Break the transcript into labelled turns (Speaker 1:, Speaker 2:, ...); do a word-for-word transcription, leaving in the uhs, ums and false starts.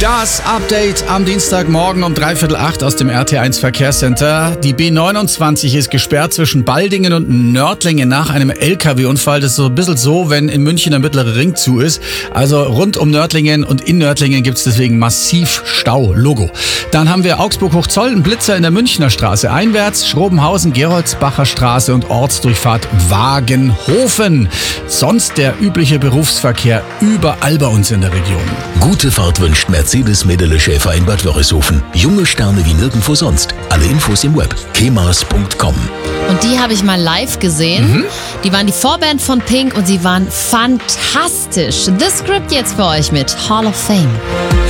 Speaker 1: Das Update am Dienstagmorgen um dreiviertel acht aus dem R T eins Verkehrscenter. Die B neunundzwanzig ist gesperrt zwischen Baldingen und Nördlingen nach einem L K W-Unfall. Das ist so ein bisschen so, wenn in München der mittlere Ring zu ist. Also rund um Nördlingen und in Nördlingen gibt es deswegen massiv Stau. Logo. Dann haben wir Augsburg-Hochzoll, einen Blitzer in der Münchner Straße einwärts, Schrobenhausen, Geroldsbacher Straße und Ortsdurchfahrt Wagenhofen. Sonst der übliche Berufsverkehr überall bei uns in der Region.
Speaker 2: Gute Fahrt wünscht Mercedes Medele Schäfer in Bad Wörishofen. Junge Sterne wie nirgendwo sonst. Alle Infos im Web kemas punkt com.
Speaker 3: Und die habe ich mal live gesehen. Mhm. Die waren die Vorband von Pink und sie waren fantastisch. The Script jetzt für euch mit Hall of Fame.